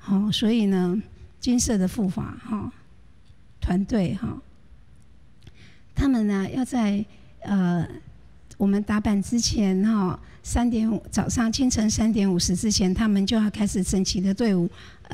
所以呢，金色的护法团队他们呢要在我们打板之前早上清晨3:50之前，他们就要开始整齐的队伍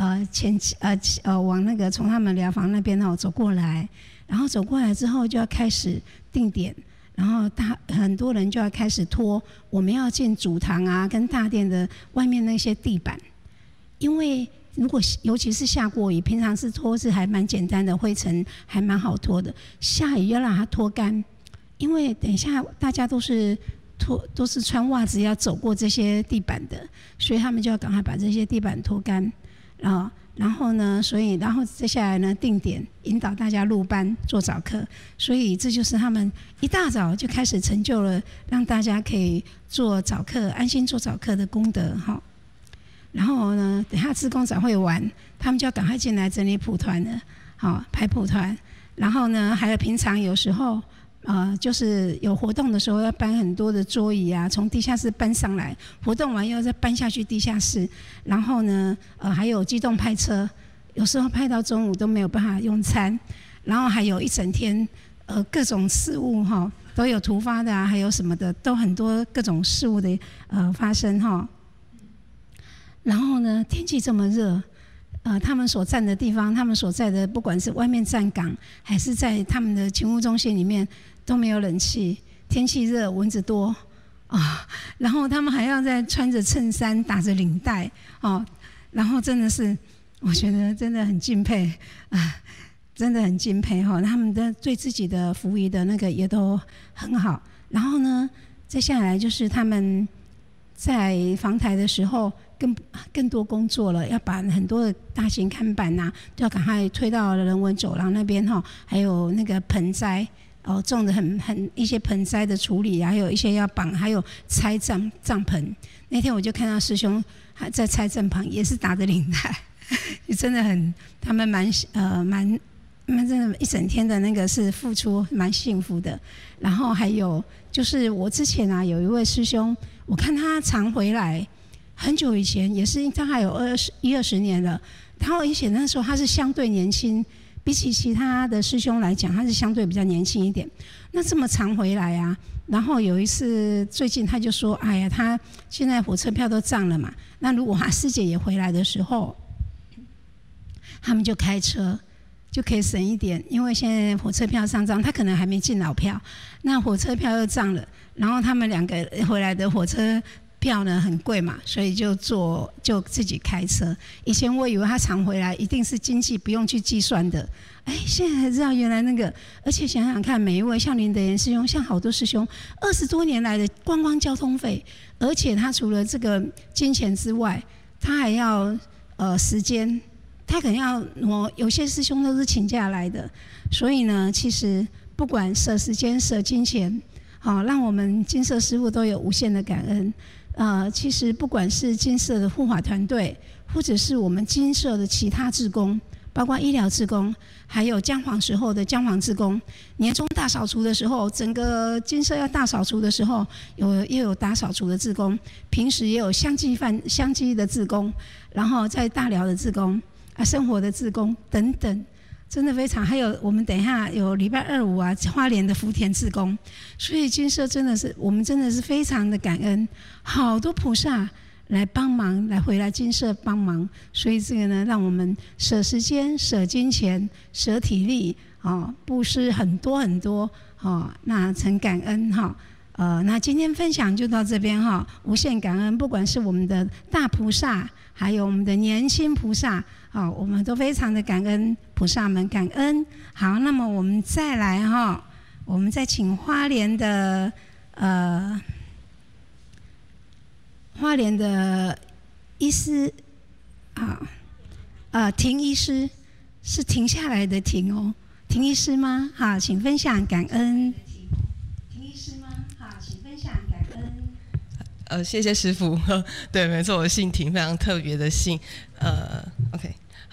往那个从他们疗房那边走过来，然后走过来之后就要开始定点，然后很多人就要开始拖我们要进主堂啊跟大殿的外面那些地板，因为如果尤其是下过雨，平常是拖是还蛮简单的，灰尘还蛮好拖的，下雨要让它拖干，因为等一下大家都是穿袜子要走过这些地板的，所以他们就要赶快把这些地板拖干然后呢，然后接下来呢定点引导大家入班做早课，所以这就是他们一大早就开始成就了让大家可以做早课安心做早课的功德然后呢，等下志工早会完，他们就要赶快进来整理蒲团了排蒲团，然后呢还有平常有时候就是有活动的时候要搬很多的桌椅啊，从地下室搬上来，活动完又再搬下去地下室，然后呢还有机动派车，有时候派到中午都没有办法用餐，然后还有一整天各种事物都有突发的还有什么的，都很多各种事物的发生然后呢天气这么热他们所站的地方，他们所在的不管是外面站岗还是在他们的勤务中心里面都没有冷气，天气热蚊子多然后他们还要再穿着衬衫打着领带然后真的是我觉得真的很敬佩真的很敬佩他们的对自己的服仪的那个也都很好。然后呢接下来就是他们在防台的时候更多工作了，要把很多的大型看板都要赶快推到人文走廊那边还有那个盆栽种的很一些盆栽的处理，还有一些要绑，还有拆帐篷。那天我就看到师兄还在拆帐篷，也是打着领带真的很他们蛮真的一整天的那个是付出蛮幸福的。然后还有就是我之前有一位师兄，我看他常回来，很久以前也是大概有20年了，然后而且那时候他是相对年轻，比起其他的师兄来讲他是相对比较年轻一点，那这么常回来然后有一次最近他就说哎呀他现在火车票都涨了嘛，那如果他师姐也回来的时候他们就开车就可以省一点，因为现在火车票上涨，他可能还没进老票，那火车票又涨了，然后他们2个回来的火车票呢很贵嘛，所以就自己开车。以前我以为他常回来一定是经济不用去计算的，现在才知道原来那个，而且想想看，每一位像林德言师兄，像好多师兄，20多年来的光交通费，而且他除了这个金钱之外，他还要时间，他可能要有些师兄都是请假来的，所以呢，其实不管舍时间舍金钱，让我们金色师父都有无限的感恩。其实不管是金色的护法团队，或者是我们金色的其他志工，包括医疗志工，还有姜黄时候的姜黄志工，年终大扫除的时候，整个金色要大扫除的时候，也有打扫除的志工，平时也有香积的志工，然后在大寮的志工生活的志工等等，真的非常。还有我们等一下有礼拜2、5花莲的福田志工，所以金色真的是我们真的是非常的感恩，好多菩萨来帮忙，来回来金色帮忙，所以这个呢，让我们舍时间、舍金钱、舍体力，布施很多很多，那诚感恩那今天分享就到这边无限感恩，不管是我们的大菩萨，还有我们的年轻菩萨，我们都非常的感恩菩萨们，感恩。好，那么我们再来我们再请花莲的医师停医师，是停下来的停哦，停医师吗？好，请分享感恩。停医师吗？好，请分享感恩。 谢谢师父。对，没错，我姓停，非常特别的姓。OK， 好，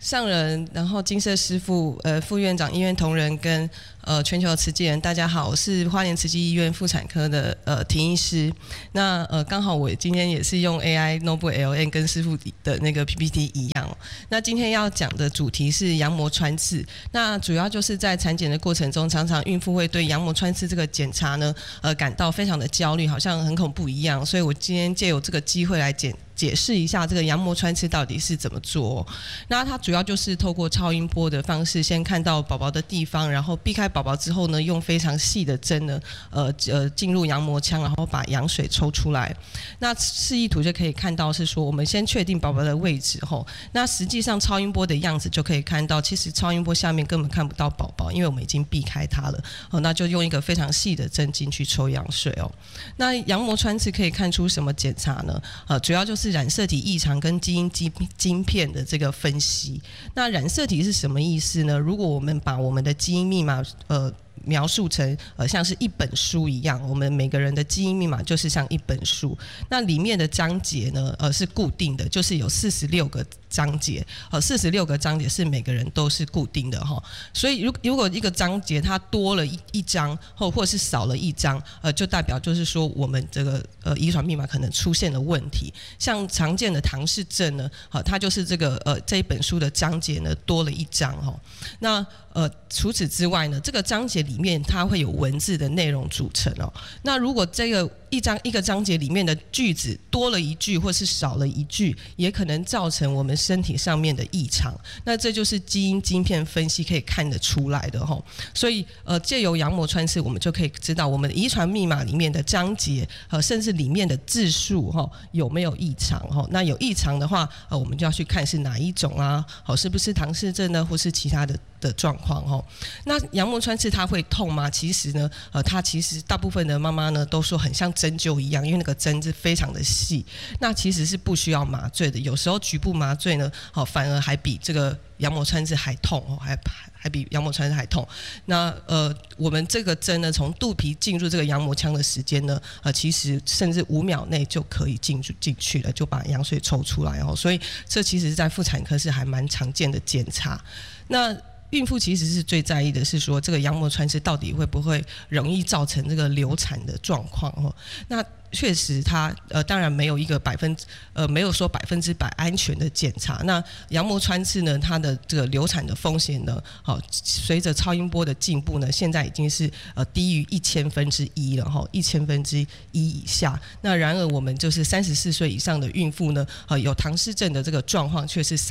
上人，然后金色师傅，副院长、医院同仁跟全球的慈济人，大家好，我是花莲慈济医院妇产科的庭医师。那刚好我今天也是用 AI Notebook LM 跟师傅的那个 PPT 一样哦。那今天要讲的主题是羊膜穿刺。那主要就是在产检的过程中，常常孕妇会对羊膜穿刺这个检查呢，感到非常的焦虑，好像很恐怖一样。所以我今天借由这个机会来解释一下这个羊膜穿刺到底是怎么做哦。那它主要就是透过超音波的方式，先看到宝宝的地方，然后避开宝宝之后呢，用非常细的针呢，进入羊膜腔，然后把羊水抽出来。那示意图就可以看到是说，我们先确定宝宝的位置后，那实际上超音波的样子就可以看到，其实超音波下面根本看不到宝宝，因为我们已经避开它了。那就用一个非常细的针进去抽羊水哦。那羊膜穿刺可以看出什么检查呢？主要就是染色体异常跟基因晶片的这个分析。那染色体是什么意思呢？如果我们把我们的基因密码描述成像是一本书一样，我们每个人的基因密码就是像一本书。那里面的章节呢是固定的，就是有46个章节，46个章节是每个人都是固定的哈。所以如果一个章节它多了一章或者是少了一章，就代表就是说我们这个遗传密码可能出现了问题。像常见的唐氏症呢，它就是这一本书的章节呢多了一章哈。那除此之外呢，这个章节里面它会有文字的内容组成哦。那如果这个一个章节里面的句子多了一句或是少了一句，也可能造成我们身体上面的异常。那这就是基因晶片分析可以看得出来的哈。所以借由羊膜穿刺，我们就可以知道我们的遗传密码里面的章节甚至里面的字数有没有异常哈。那有异常的话，我们就要去看是哪一种啊，是不是唐氏症呢，或是其他的状况哈。那羊膜穿刺它会痛吗？其实呢，它其实大部分的妈妈呢都说很像针灸一样，因为那个针是非常的细。那其实是不需要麻醉的，有时候局部麻醉呢，反而还比这个羊膜穿刺还痛哦，还比羊膜穿刺还痛。那我们这个针呢，从肚皮进入这个羊膜腔的时间呢，其实甚至5秒内就可以进去了，就把羊水抽出来哦。所以这其实在妇产科是还蛮常见的检查。那孕妇其实是最在意的是说，这个羊膜穿刺到底会不会容易造成这个流产的状况哦？那确实它当然没有一个没有说100%安全的检查。那羊膜穿刺呢，它的这个流产的风险呢，随着超音波的进步呢，现在已经是低于1/1000了哈，1/1000以下。那然而我们就是34岁以上的孕妇呢，有唐氏症的这个状况却是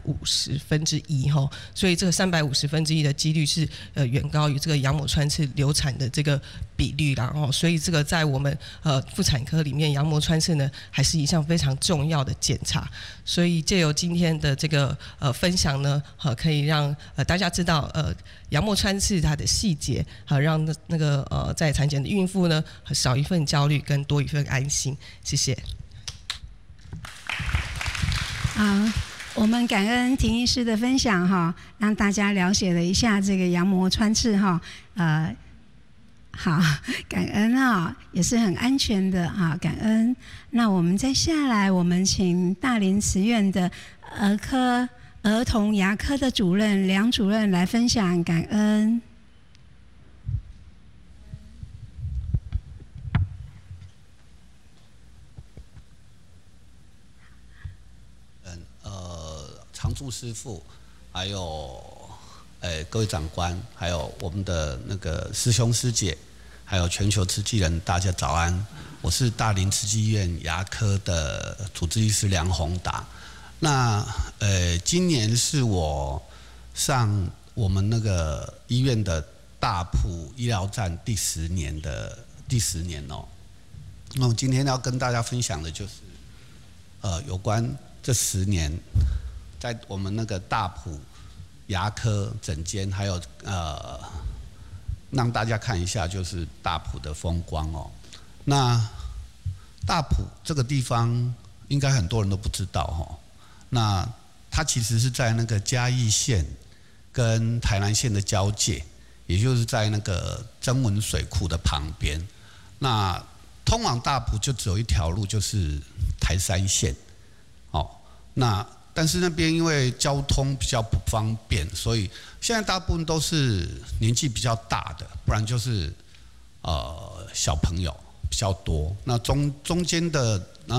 350%哈，所以这个350%的几率是远高于这个羊膜穿刺流产的这个比率啦哦。所以这个在我们妇产科里面，羊膜穿刺呢还是一项非常重要的检查。所以借由今天的这个分享呢，可以让大家知道羊膜穿刺它的细节，让那个在产检的孕妇呢少一份焦虑，跟多一份安心。谢谢。 好，我们感恩庭医师的分享哈，让大家了解了一下这个羊膜穿刺哈，好，感恩啊，也是很安全的啊，感恩。那我们再下来，我们请大林慈院的儿童牙科的主任梁主任来分享，感恩。 常驻师傅，还有各位长官，还有我们的那个师兄师姐，还有全球慈济人，大家早安！我是大林慈济医院牙科的主治医师梁宏达。那今年是我上我们那个医院的大埔医疗站第10年哦。那我今天要跟大家分享的就是有关这10年。在我们那个大埔牙科诊间，还有让大家看一下，就是大埔的风光哦。那大埔这个地方，应该很多人都不知道哦。那它其实是在那个嘉义县跟台南县的交界，也就是在那个曾文水库的旁边。那通往大埔就只有一条路，就是台山线。哦，那但是那边因为交通比较不方便，所以现在大部分都是年纪比较大的，不然就是小朋友比较多。那中间的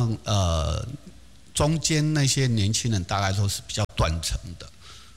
中间那些年轻人大概都是比较断层的。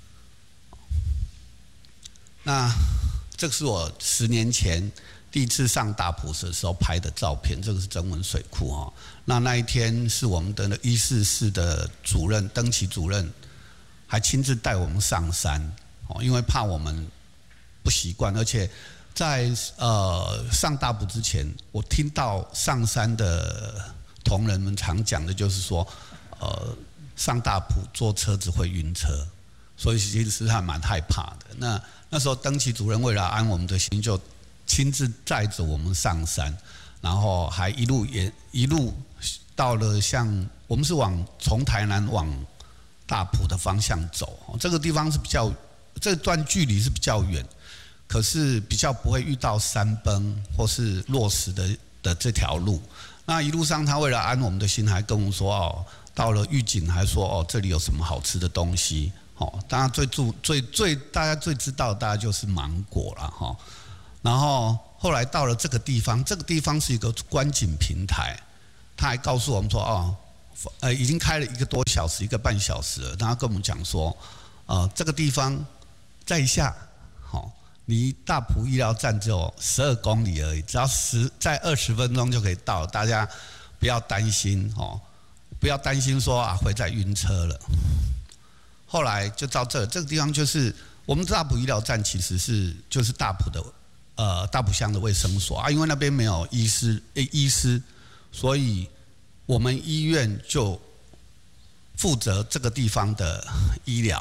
那这个是我10年前第一次上大埔的时候拍的照片，这个是曾文水库哦。那一天是我们的144的主任登崎主任还亲自带我们上山哦，因为怕我们不习惯，而且在上大埔之前，我听到上山的同仁们常讲的就是说，上大埔坐车子会晕车，所以其实还蛮害怕的。那时候登崎主任为了安我们的心，就亲自载着我们上山，然后还一路到了像我们是从台南往大埔的方向走，这个地方是这段距离是比较远，可是比较不会遇到山崩或是落石的这条路。那一路上他为了安我们的心，还跟我们说到了玉井还说这里有什么好吃的东西。当然大家最知道的大概就是芒果了哈。然后后来到了这个地方是一个观景平台，他还告诉我们说已经开了1个多小时1个半小时了。他跟我们讲说这个地方在下离大埔医疗站只有12公里而已，只要在20分钟就可以到，大家不要担心不要担心说会再晕车了。后来就到这个地方，就是我们大埔医疗站，其实就是大埔的大埔乡的卫生所因为那边没有医师，所以我们医院就负责这个地方的医疗。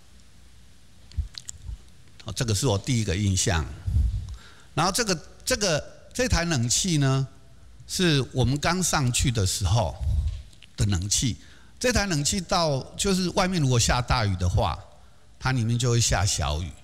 这个是我第一个印象。然后这台冷气呢，是我们刚上去的时候的冷气。这台冷气到就是外面如果下大雨的话，它里面就会下小雨。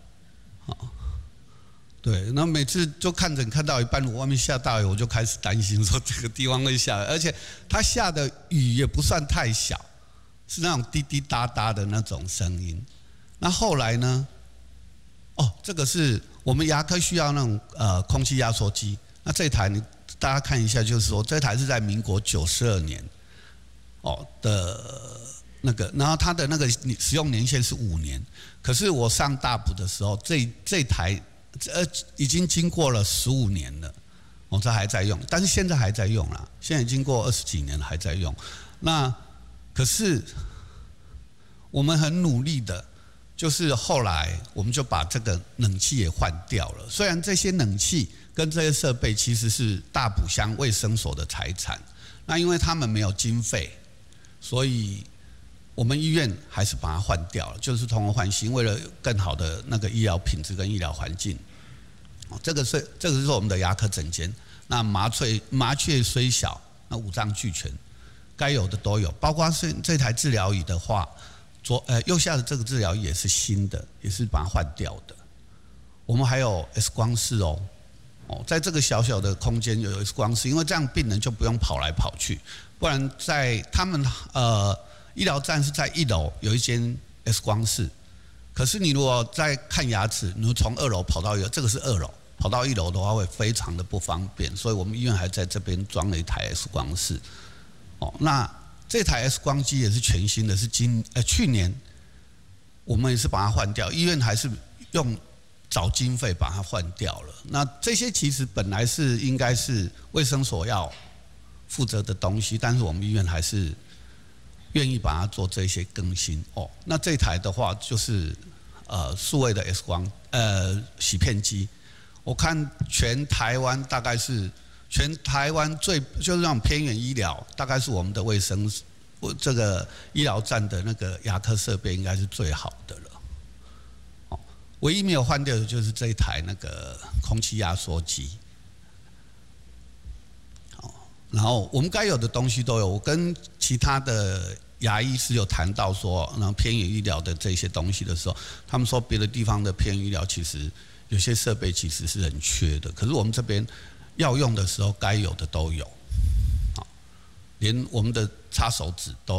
对，那每次就看到一半，如果外面下大雨，我就开始担心说这个地方会下雨，而且它下的雨也不算太小，是那种滴滴答答的那种声音。那后来呢？这个是我们牙科需要那种空气压缩机。那这台大家看一下，就是说这台是在民国92年的那个，然后它的那个使用年限是5年。可是我上大埔的时候，这台已经经过了15年了，这还在用，但是现在还在用啦，现在已经过20几年了还在用。那可是我们很努力的，就是后来我们就把这个冷气也换掉了。虽然这些冷气跟这些设备其实是大埔乡卫生所的财产，那因为他们没有经费，所以我们医院还是把它换掉了，就是通而换新，为了更好的那个医疗品质跟医疗环境。这个是我们的牙科诊间。那麻雀虽小，那五脏俱全，该有的都有。包括是这台治疗椅的话，右下的这个治疗椅也是新的，也是把它换掉的。我们还有 X 光室在这个小小的空间有 X 光室，因为这样病人就不用跑来跑去，不然在他们医疗站是在1楼有一间 X 光室，可是你如果在看牙齿，你从2楼跑到1楼，这个是2楼，跑到1楼的话会非常的不方便，所以我们医院还在这边装了一台 X 光室。那这台 X 光机也是全新的，是去年我们也是把它换掉，医院还是用找经费把它换掉了。那这些其实本来是应该是卫生所要负责的东西，但是我们医院还是愿意把它做这些更新。那这台的话就是数位的 X 光洗片机，我看全台湾大概是全台湾就是那种偏远医疗，大概是我们的卫生这个医疗站的那个牙科设备应该是最好的了。唯一没有换掉的就是这一台那个空气压缩机。然后我们该有的东西都有。我跟其他的牙医师有谈到说，然后偏远医疗的这些东西的时候，他们说别的地方的偏远医疗其实有些设备其实是很缺的，可是我们这边要用的时候该有的都有，连我们的擦手指都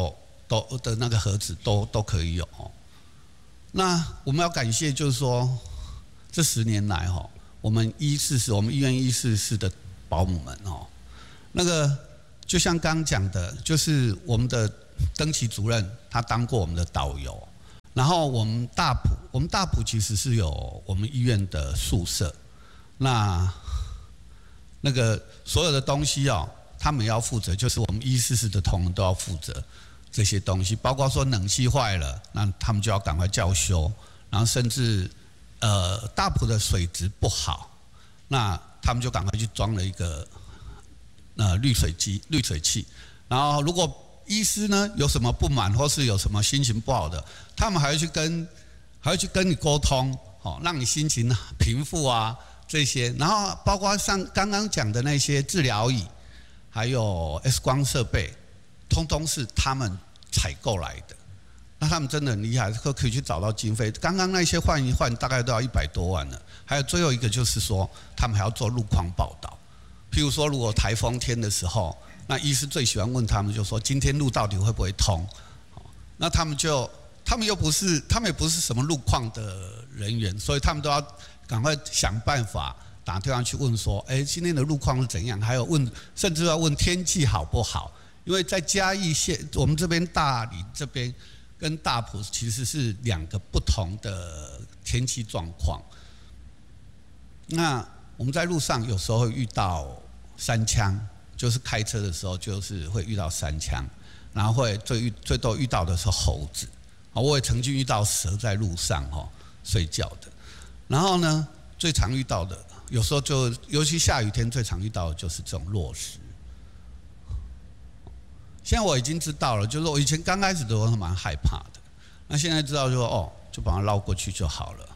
的那个盒子都可以有哦。那我们要感谢，就是说这10年来哈，我们我们医院144的保姆们哦，那个就像刚刚讲的，就是我们的登记主任他当过我们的导游，然后我们大埔其实是有我们医院的宿舍，那个所有的东西哦，他们要负责，就是我们144的同仁都要负责这些东西，包括说冷气坏了，那他们就要赶快叫修，然后甚至大埔的水质不好，那他们就赶快去装了一个滤水器，然后如果医师呢有什么不满或是有什么心情不好的，他们还会去跟你沟通，让你心情平复啊这些，然后包括像刚刚讲的那些治疗椅，还有 X 光设备，通通是他们采购来的。那他们真的很厉害，可以去找到经费。刚刚那些换一换，大概都要100多万了。还有最后一个就是说，他们还要做路况报道。譬如说，如果台风天的时候，那医师最喜欢问他们，就说今天路到底会不会通？那他们也不是什么路况的人员，所以他们都要赶快想办法打电话去问说，今天的路况是怎样？还有甚至要问天气好不好？因为在嘉义县，我们这边大里这边跟大埔其实是2个不同的天气状况。那我们在路上有时候会遇到山羌，就是开车的时候就是会遇到山羌，然后会最多遇到的是猴子。我也曾经遇到蛇在路上睡觉的。然后呢，最常遇到的有时候尤其下雨天最常遇到的就是这种落石。现在我已经知道了，就是我以前刚开始的时候蛮害怕的，那现在知道就把它绕过去就好了。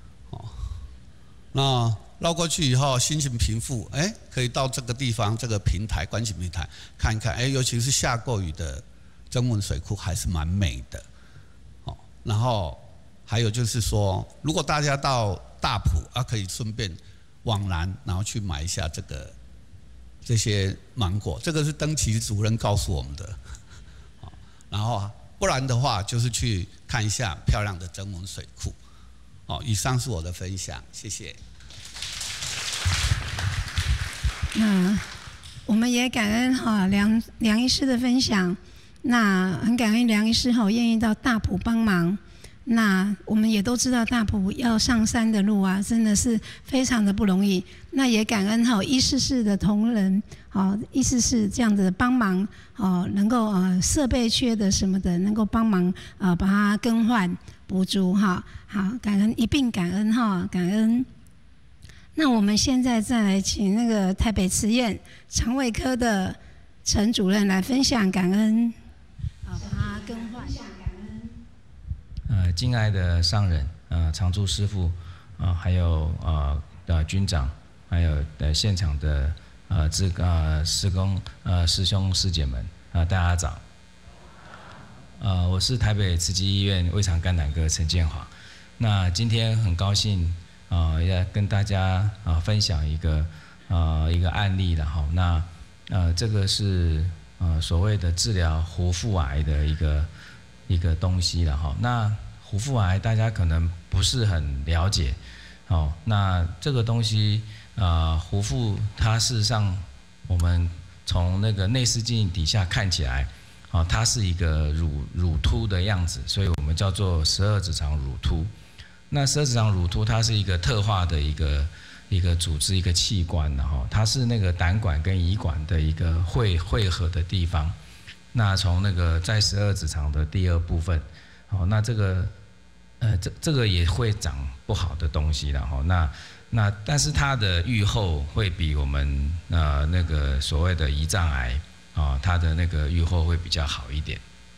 那绕过去以后，心情平复，可以到这个地方这个平台观景平台看一看，尤其是下过雨的曾文水库还是蛮美的。然后还有就是说，如果大家到大埔可以顺便往南，然后去买一下这些芒果，这个是登记主任告诉我们的。然后不然的话，就是去看一下漂亮的曾文水库。以上是我的分享，谢谢。 那我们也感恩梁医师的分享，那很感恩梁医师愿意到大埔帮忙。那我们也都知道大埔要上山的路啊，真的是非常的不容易。那也感恩144的同仁，144这样的帮忙，能够设备缺的什么的，能够帮忙把它更换补足好，感恩一并感恩感恩。那我们现在再来请那个台北慈燕肠胃科的陈主任来分享感恩，把它更换。 敬爱的上人，常驻师父，还有军长，还有现场的师公、师兄师姐们，大家早。我是台北慈济医院胃肠肝胆科陈建华。那今天很高兴要跟大家分享一个案例了哈。那这个是所谓的治疗壶腹癌的一个东西了哈。那壶腹癌大家可能不是很了解，那这个东西壶腹它事实上我们从那个内视镜底下看起来，它是一个乳突的样子，所以我们叫做12指肠乳突。那12指肠乳突它是一个特化的一个组织一个器官，它是那个胆管跟胰管的一个汇合的地方。那从那个在12指肠的第2部分，那这个也会长不好的东西了那但是它的预后会比我们那个所谓的胰脏癌它的那个预后会比较好一点。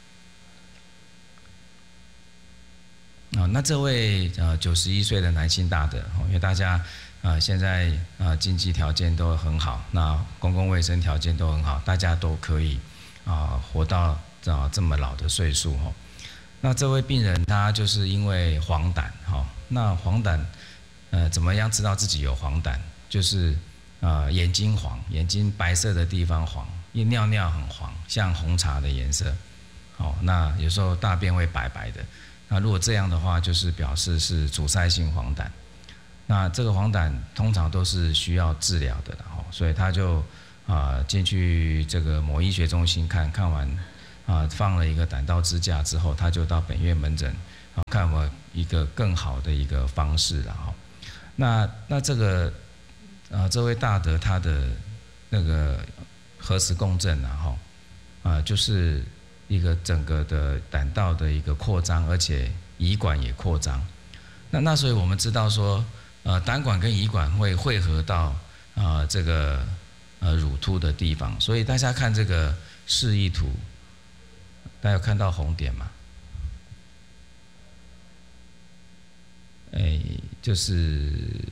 那这位91岁的男性大德，因为大家现在经济条件都很好，那公共卫生条件都很好，大家都可以活到这么老的岁数。那这位病人他就是因为黄疸，那黄疸怎么样知道自己有黄疸？就是眼睛黄，眼睛白色的地方黄，尿尿很黄，像红茶的颜色。 好，那有时候大便会白白的，那如果这样的话，就是表示是阻塞性黄疸。那这个黄疸通常都是需要治疗的，所以他就进去这个某医学中心看完放了一个胆道支架之后，他就到本院门诊看我一个更好的一个方式了哈。那这个这位大德他的那个核磁共振就是一个整个的胆道的一个扩张，而且胰管也扩张。那所以我们知道说，胆管跟胰管会汇合到这个乳突的地方，所以大家看这个示意图，大家有看到红点吗？就是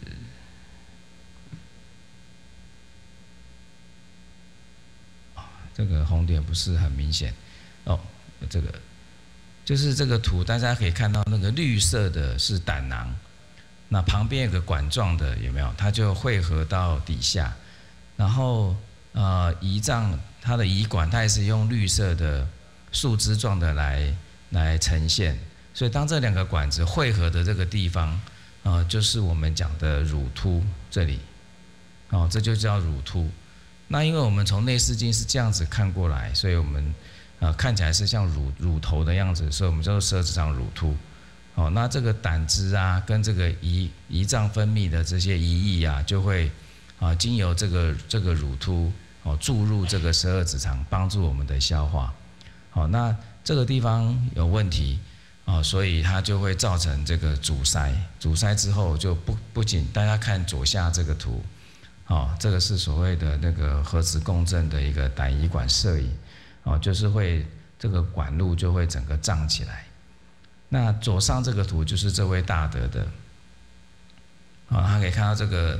这个红点不是很明显哦，这个就是这个图，大家可以看到那个绿色的是胆囊，那旁边有个管状的有没有？它就汇合到底下，然后胰脏它的胰管，它也是用绿色的树枝状的来呈现，所以当这两个管子汇合的这个地方，就是我们讲的乳突这里，这就叫乳突。那因为我们从内视镜是这样子看过来，所以我们看起来是像乳头的样子，所以我们叫做十二指肠乳突。那这个胆汁啊，跟这个胰脏分泌的这些胰液啊，就会经由这个乳突注入这个十二指肠，帮助我们的消化。那这个地方有问题所以它就会造成这个阻塞。阻塞之后就不仅大家看左下这个图，这个是所谓的那个核磁共振的一个胆胰管摄影，就是会这个管路就会整个胀起来。那左上这个图就是这位大德的，他可以看到这个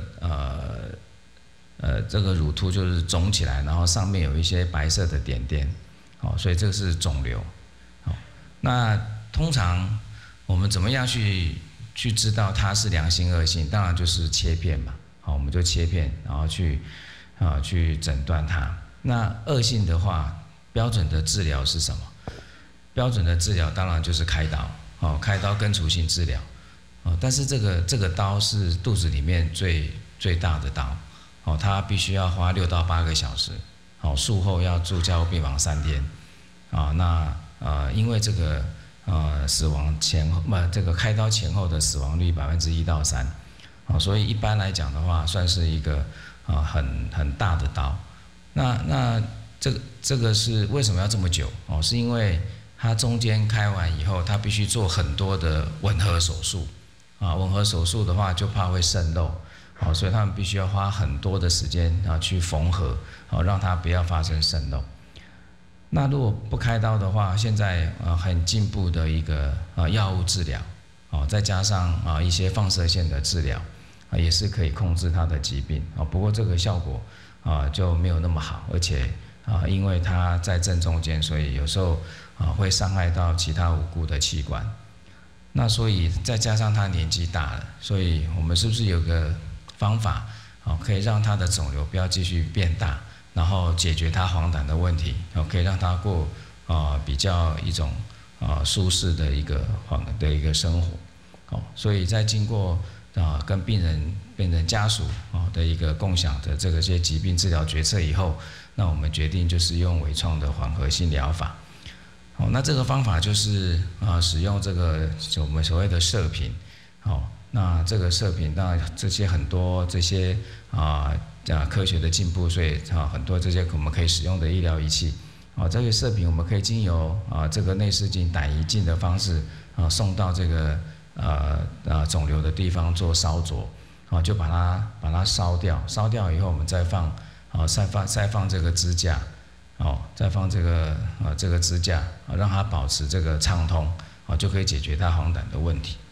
这个乳突就是肿起来，然后上面有一些白色的点点，所以这个是肿瘤。那通常我们怎么样去知道它是良性恶性？当然就是切片嘛，我们就切片，然后去诊断它。那恶性的话，标准的治疗是什么？标准的治疗当然就是开刀，开刀根除性治疗，但是这个刀是肚子里面最大的刀，它必须要花6到8个小时，术后要住加护病房3天，那因为这个死亡前后这个开刀前后的死亡率1%到3%，所以一般来讲的话，算是一个很大的刀。那这个是为什么要这么久？是因为它中间开完以后，它必须做很多的吻合手术，吻合手术的话就怕会渗漏，所以他们必须要花很多的时间去缝合，让它不要发生渗漏。那如果不开刀的话，现在很进步的一个药物治疗，再加上一些放射线的治疗，也是可以控制它的疾病。不过这个效果就没有那么好，而且因为它在正中间，所以有时候会伤害到其他无辜的器官。那所以再加上他年纪大了，所以我们是不是有个方法可以让他的肿瘤不要继续变大，然后解决他黄疸的问题，可以让他过比较一种舒适的一个生活。所以在经过跟病人家属的一个共享的这些疾病治疗决策以后，那我们决定就是用微创的缓和性疗法。那这个方法就是使用这个我们所谓的射频。那这个射频当然这些很多这些科学的进步，所以很多这些我们可以使用的医疗仪器，这个射频我们可以经由这个内视镜胆胰镜的方式送到这个肿瘤的地方做烧灼，就把它烧掉，烧掉以后我们再放这个支架，再放这个支架，让它保持这个畅通，就可以解决它黄疸的问题。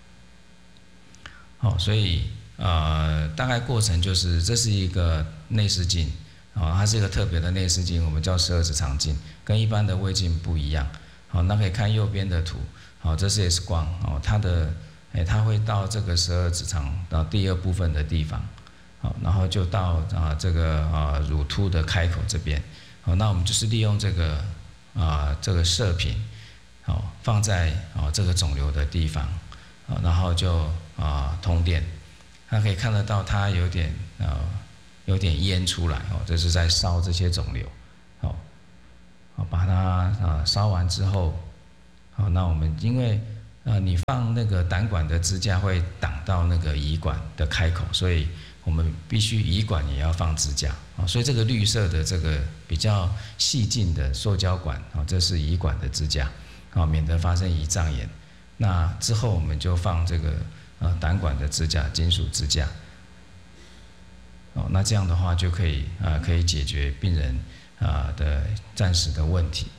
所以大概过程就是这是一个内视镜，它是一个特别的内视镜，我们叫12指肠镜，跟一般的胃镜不一样。那可以看右边的图，这是 X 光，它会到这个12指肠到第2部分的地方，然后就到这个乳突的开口这边。那我们就是利用这个这个射频放在这个肿瘤的地方，然后就通电，它可以看得到它有点烟出来这是在烧这些肿瘤，把它烧完之后，那我们因为你放那个胆管的支架会挡到那个胰管的开口，所以我们必须胰管也要放支架，所以这个绿色的这个比较细径的塑胶管，这是胰管的支架，免得发生胰脏炎。那之后我们就放这个胆管的支架，金属支架，那这样的话就可以解决病人的暂时的问题。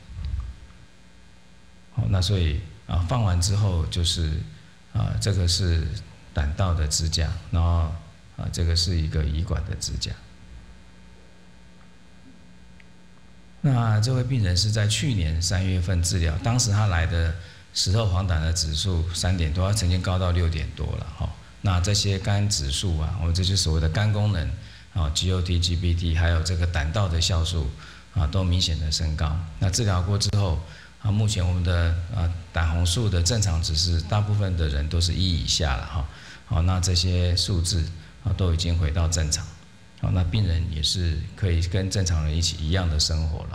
那所以放完之后就是这个是胆道的支架，然后这个是一个胰管的支架。那这位病人是在去年3月份治疗，当时他来的时候黄疸的指数3点多，他曾经高到6点多了那这些肝指数我们这就是所谓的肝功能GOT、GPT 还有这个胆道的酵素都明显的升高。那治疗过之后目前我们的胆红素的正常值是大部分的人都是1以下了那这些数字都已经回到正常，那病人也是可以跟正常人一样的生活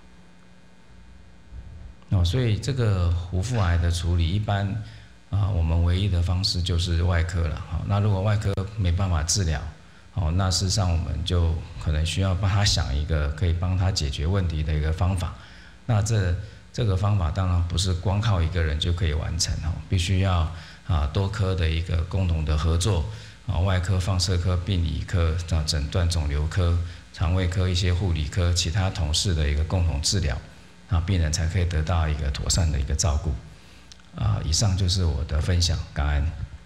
了所以这个胡腹癌的处理一般我们唯一的方式就是外科了那如果外科没办法治疗那事实上我们就可能需要帮他想一个可以帮他解决问题的一个方法。那这个方法当然不是光靠一个人就可以完成必须要多科的一个共同的合作外科、放射科、病理科、诊断肿瘤科、肠胃科、一些护理科其他同事的一个共同治疗病人才可以得到一个妥善的一个照顾以上就是我的分享，感恩。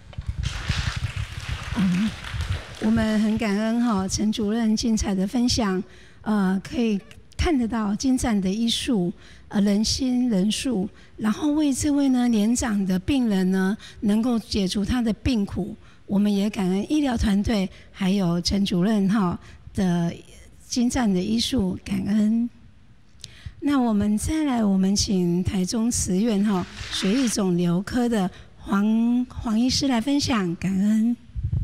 我们很感恩陈主任精彩的分享，可以看得到精湛的医术，人心人术，然后为这位年长的病人能够解除他的病苦。我们也感恩医疗团队还有陈主任的精湛的医术，感恩。那我们再来，我们请台中慈院血液肿瘤科的黄医师来分享，感恩。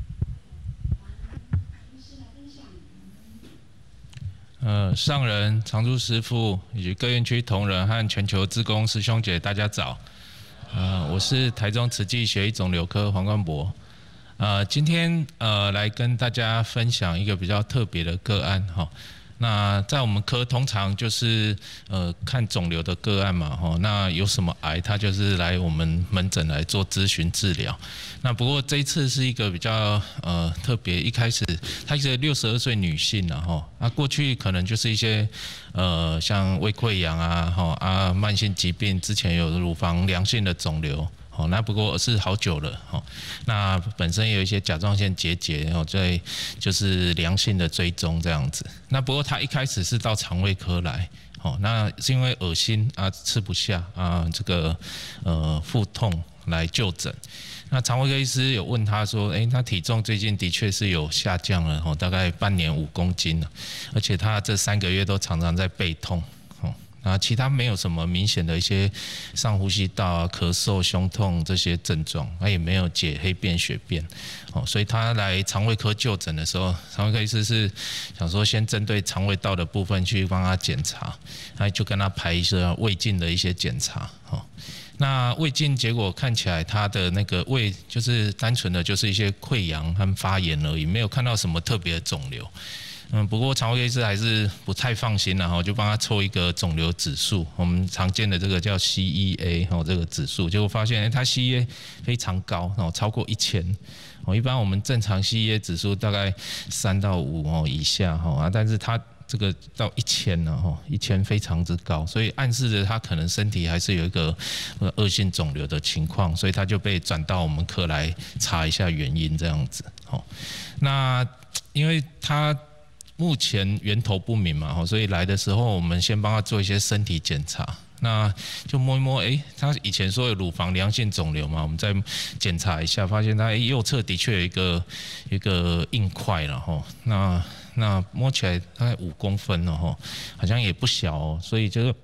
上人、常驻师父以及各院区同仁和全球志工师兄姐，大家早。我是台中慈济血液肿瘤科黄冠博。今天来跟大家分享一个比较特别的个案那在我们科通常就是看肿瘤的个案嘛那有什么癌，他就是来我们门诊来做咨询治疗。那不过这一次是一个比较特别，一开始她是62岁女性过去可能就是一些像胃溃疡慢性疾病，之前有乳房良性的肿瘤。那不过是好久了那本身有一些甲状腺结节在就是良性的追踪这样子。那不过他一开始是到肠胃科来那是因为恶心吃不下这个腹痛来就诊。那肠胃科医师有问他说他体重最近的确是有下降了大概半年5公斤了，而且他这3个月都常常在背痛其他没有什么明显的一些上呼吸道咳嗽、胸痛这些症状，也没有解黑便、血便所以他来肠胃科就诊的时候，肠胃科医师是想说先针对肠胃道的部分去帮他检查，就跟他排一些胃镜的一些检查那胃镜结果看起来他的那个胃就是单纯的就是一些溃疡和发炎而已，没有看到什么特别的肿瘤。不过肠胃科医师还是不太放心就帮他抽一个肿瘤指数，我们常见的这个叫 CEA 这个指数，结果发现他 CEA 非常高超过1000一般我们正常 CEA 指数大概3到5以下但是他这个到1000了1000非常之高，所以暗示着他可能身体还是有一个恶性肿瘤的情况，所以他就被转到我们科来查一下原因这样子那因为他目前源头不明嘛所以来的时候我们先帮他做一些身体检查，那就摸一摸他以前说有乳房良性肿瘤嘛，我们再检查一下，发现他右侧的确有一个硬块了那摸起来大概5公分好像也不小所以就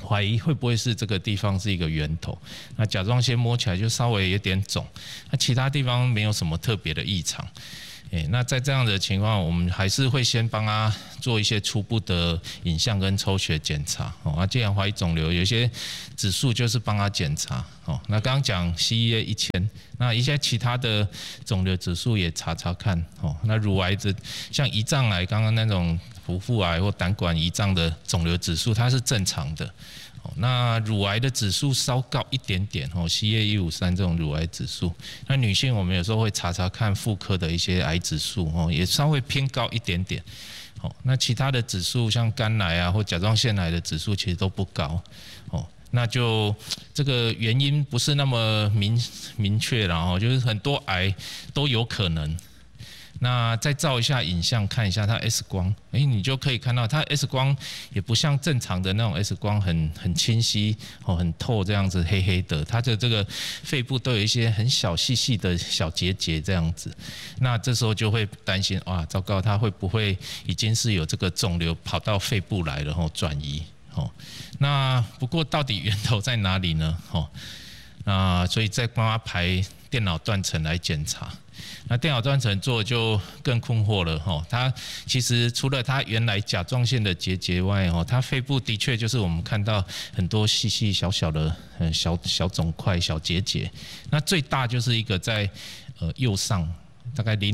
怀疑会不会是这个地方是一个源头。那甲状腺摸起来就稍微有点肿，那其他地方没有什么特别的异常。那在这样的情况，我们还是会先帮他做一些初步的影像跟抽血检查。既然怀疑肿瘤，有一些指数就是帮他检查。那刚刚讲 CEA1000，那一些其他的肿瘤指数也查查看。那乳癌的像胰脏癌，刚刚那种腹腹癌或胆管胰脏的肿瘤指数，它是正常的。那乳癌的指数稍高一点点，CA153这种乳癌指数。那女性我们有时候会查查看妇科的一些癌指数，也稍微偏高一点点。那其他的指数像肝癌啊或甲状腺癌的指数其实都不高。那就这个原因不是那么明确了，就是很多癌都有可能。那再照一下影像，看一下它 X 光，你就可以看到它 X 光也不像正常的那种 X 光很清晰，很透这样子黑黑的，它的这个肺部都有一些很小细细的小结节这样子。那这时候就会担心，哇，糟糕，它会不会已经是有这个肿瘤跑到肺部来了，转移。那不过到底源头在哪里呢？那所以再帮他排电脑断层来检查。那电脑断层做就更困惑了，它其实除了它原来甲状腺的结节外，它肺部的确就是我们看到很多细细小小的小肿块、小结节。那最大就是一个在右上大概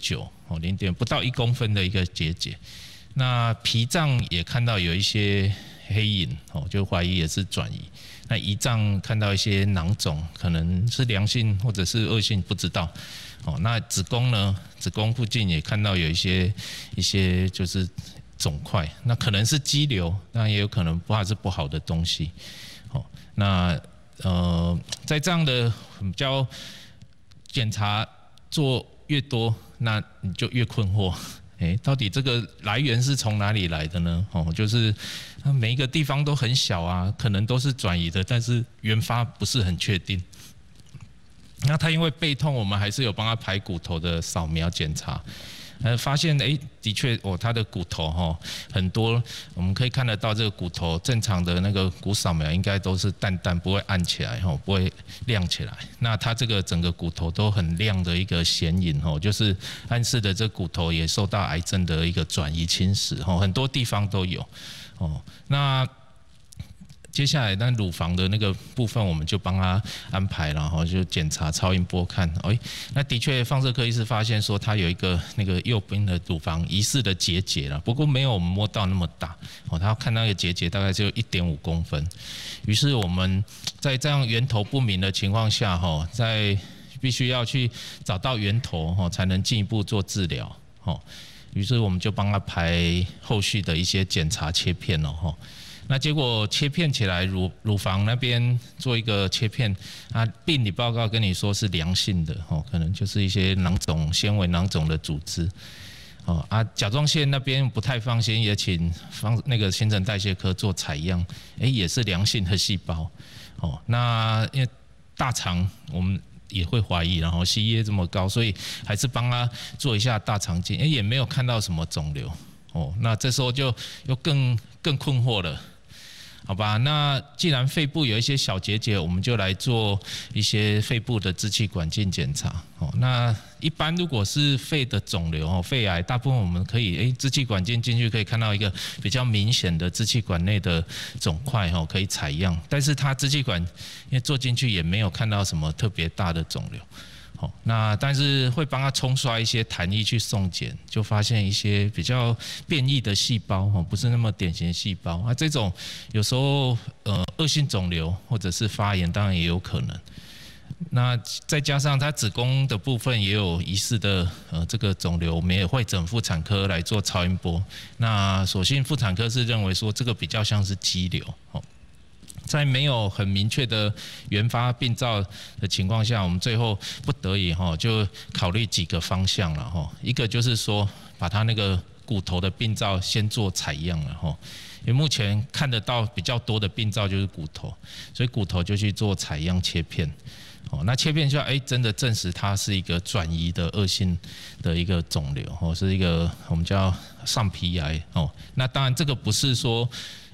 0.9不到1公分的一个结节。那脾脏也看到有一些黑影，就怀疑也是转移。那胰脏看到一些囊肿，可能是良性或者是恶性，不知道。那子宫呢？子宫附近也看到有一些就是肿块，那可能是肌瘤，那也有可能是不好的东西。那在这样的比较检查做越多，那你就越困惑。到底这个来源是从哪里来的呢？就是每一个地方都很小啊，可能都是转移的，但是原发不是很确定。那他因为背痛，我们还是有帮他排骨头的扫描检查，发现的确他的骨头很多，我们可以看得到这个骨头正常的那个骨扫描应该都是淡淡，不会暗起来，不会亮起来。那他这个整个骨头都很亮的一个显影，就是暗示的这骨头也受到癌症的一个转移侵蚀，很多地方都有。那接下来，那乳房的那个部分，我们就帮他安排，然后就检查超音波看，那的确放射科医师发现说他有一个那个右边的乳房疑似的结节了，不过没有我们摸到那么大，他看那个结节大概就1.5公分。于是我们在这样源头不明的情况下，在必须要去找到源头，才能进一步做治疗。于是我们就帮他排后续的一些检查切片了。那结果切片起来，乳房那边做一个切片，病理报告跟你说是良性的，可能就是一些囊肿、纤维囊肿的组织。甲状腺那边不太放心，也请那个新陈代谢科做采样，也是良性的细胞。那因为大肠我们也会怀疑，然后 CEA 这么高，所以还是帮他做一下大肠镜，也没有看到什么肿瘤。那这时候就又更困惑了。好吧，那既然肺部有一些小结节，我们就来做一些肺部的支气管镜检查。那一般如果是肺的肿瘤、肺癌，大部分我们可以支气管镜进去可以看到一个比较明显的支气管内的肿块，可以采样。但是它支气管因为做进去也没有看到什么特别大的肿瘤。那但是会帮他冲刷一些痰液去送检，就发现一些比较变异的细胞，不是那么典型的细胞。这种有时候恶性肿瘤或者是发炎，当然也有可能。那再加上他子宫的部分也有疑似的这个肿瘤，我们也会整妇产科来做超音波。那所幸妇产科是认为说这个比较像是肌瘤。在没有很明确的原发病灶的情况下，我们最后不得已就考虑几个方向了。一个就是说把它那个骨头的病灶先做采样了。因为目前看得到比较多的病灶就是骨头，所以骨头就去做采样切片。那切片下真的证实它是一个转移的恶性的一个肿瘤，是一个我们叫上皮癌。那当然这个不是说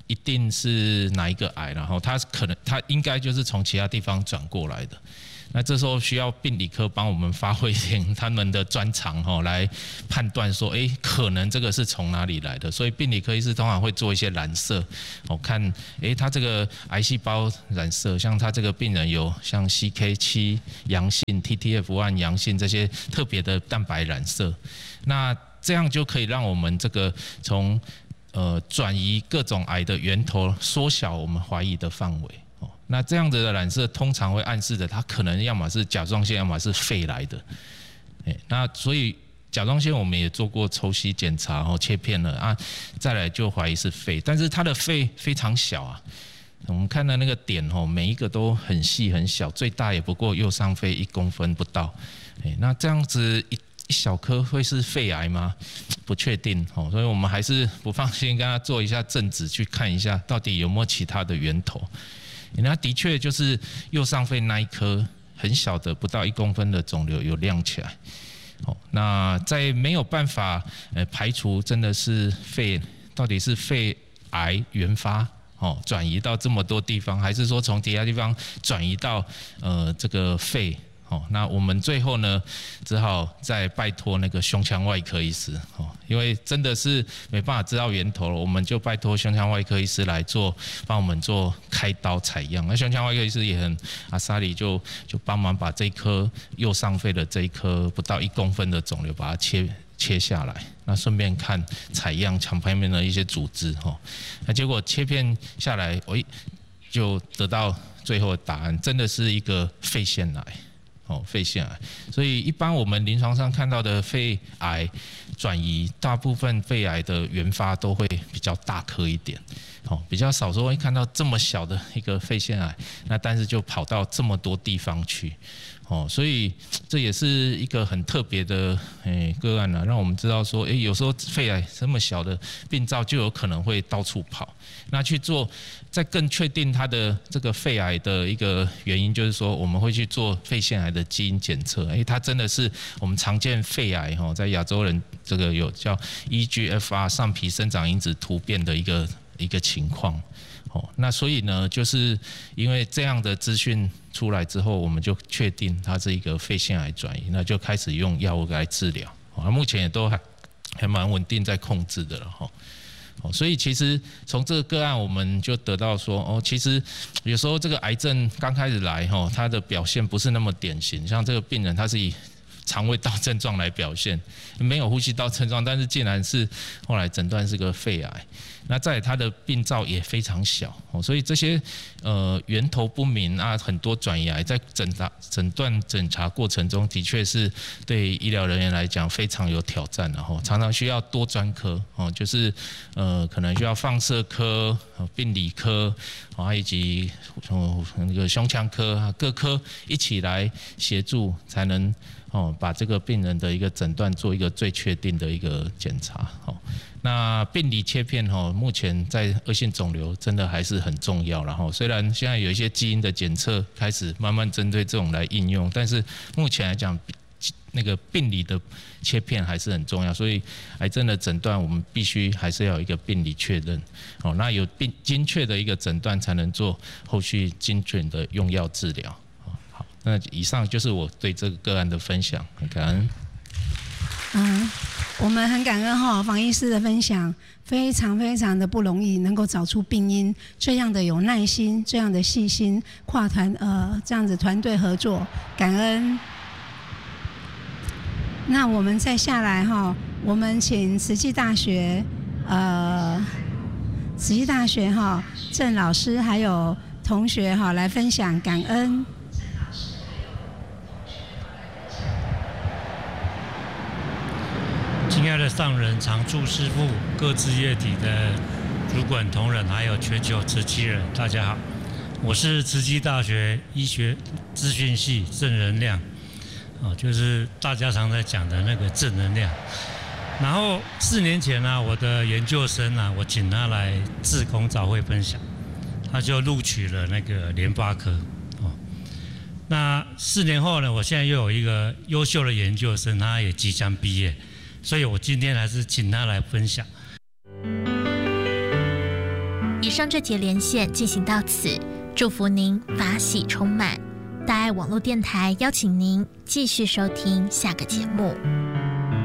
一定是哪一个癌，然后它应该就是从其他地方转过来的。那这时候需要病理科帮我们发挥他们的专长来判断说，可能这个是从哪里来的。所以病理科医师通常会做一些染色，看他这个癌细胞染色，像他这个病人有像 CK7 阳性、TTF1 阳性这些特别的蛋白染色，那这样就可以让我们这个从转移各种癌的源头，缩小我们怀疑的范围。那这样子的染色通常会暗示的，它可能要么是甲状腺，要么是肺来的。那所以甲状腺我们也做过抽吸检查，切片了啊，再来就怀疑是肺，但是它的肺非常小啊。我们看到那个点每一个都很细很小，最大也不过右上肺1公分不到。那这样子一小颗会是肺癌吗？不确定，所以我们还是不放心，跟他做一下正子，去看一下到底有没有其他的源头。那的确就是右上肺那一颗很小的不到1公分的肿瘤有亮起来。那在没有办法排除真的是到底是肺癌原发转移到这么多地方，还是说从其他地方转移到这个肺？那我们最后呢，只好再拜托那个胸腔外科医师，因为真的是没办法知道源头了，我们就拜托胸腔外科医师来帮我们做开刀采样。那胸腔外科医师也很阿萨里就帮忙把这一颗右上肺的这一颗不到1公分的肿瘤把它切下来，那顺便看采样肠旁边的一些组织，那结果切片下来，就得到最后的答案，真的是一个肺腺癌。肺腺癌，所以一般我们临床上看到的肺癌转移，大部分肺癌的原发都会比较大颗一点，比较少说会看到这么小的一个肺腺癌，那但是就跑到这么多地方去，所以这也是一个很特别的个案让我们知道说，有时候肺癌这么小的病灶就有可能会到处跑。那去做再更确定它的这个肺癌的一个原因，就是说我们会去做肺腺癌的基因检测，它真的是我们常见肺癌在亚洲人这个有叫 EGFR 上皮生长因子突变的一个情况。那所以呢，就是因为这样的资讯出来之后，我们就确定它是一个肺腺癌转移，那就开始用药物来治疗，目前也都还蛮稳定在控制的了。所以其实从这个个案我们就得到说，其实有时候这个癌症刚开始来，它的表现不是那么典型，像这个病人他是以肠胃道症状来表现，没有呼吸道症状，但是竟然是后来诊断是个肺癌。那再来它的病灶也非常小，所以这些源头不明啊，很多转移癌在诊断检查过程中，的确是对医疗人员来讲非常有挑战的，常常需要多专科，就是可能需要放射科、病理科以及那个胸腔科各科一起来协助，才能把这个病人的一个诊断做一个最确定的一个检查。那病理切片目前在恶性肿瘤真的还是很重要，然后虽然现在有一些基因的检测开始慢慢针对这种来应用，但是目前来讲那个病理的切片还是很重要，所以癌症的诊断我们必须还是要有一个病理确认，那有精确的一个诊断才能做后续精准的用药治疗。好，那以上就是我对这个个案的分享，很感恩。 我们很感恩房医师的分享，非常非常的不容易，能够找出病因，这样的有耐心，这样的细心，这样子团队合作，感恩。那我们再下来我们请慈济大学郑老师还有同学来分享感恩。 亲爱的上人、常住师父、各自业体的主管同仁，还有全球慈济人，大家好，我是慈济大学医学资讯系正能量，就是大家常在讲的那个正能量。然后4年前呢，我的研究生我请他来志工早会分享，他就录取了那个联发科。那4年后呢，我现在又有一个优秀的研究生，他也即将毕业。所以我今天还是请他来分享。 以上这节连线进行到此，祝福您法喜充满。大爱网络电台邀请您继续收听下个节目。